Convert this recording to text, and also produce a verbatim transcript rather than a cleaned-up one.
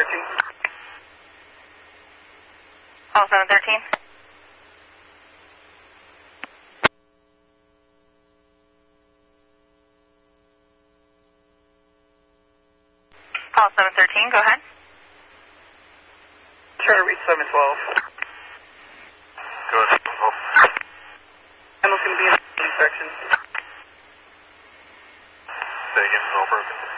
thirteen. Call seven thirteen. Call seven thirteen, go ahead. Try to reach seven twelve. Good. Oh. I'm looking to be in the section. Say again, it's all broken.